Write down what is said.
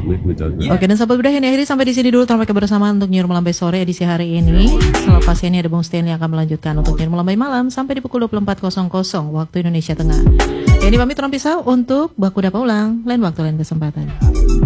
betul. Oke, dan sahabat Budah ini akhirnya sampai di sini dulu tanpa kebersamaan untuk Nyur Melambai sore edisi hari ini. Selepas ini ada Bung Stanley yang akan melanjutkan untuk Nyur Melambai malam sampai di pukul 24.00 waktu Indonesia Tengah. Ini pamit orang pisau untuk Baku Dapa Ulang, lain waktu lain kesempatan.